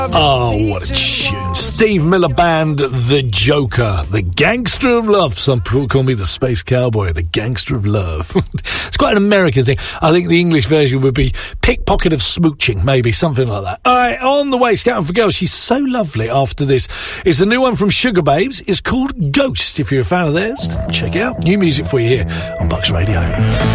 Oh, what a tune. Steve Miller Band, The Joker, The Gangster of Love. Some people call me the Space Cowboy, The Gangster of Love. It's quite an American thing. I think the English version would be Pickpocket of Smooching, maybe, something like that. All right, on the way, Scouting for Girls. She's so lovely after this. It's a new one from Sugar Babes. It's called Ghost. If you're a fan of theirs, check it out. New music for you here on Bucks Radio.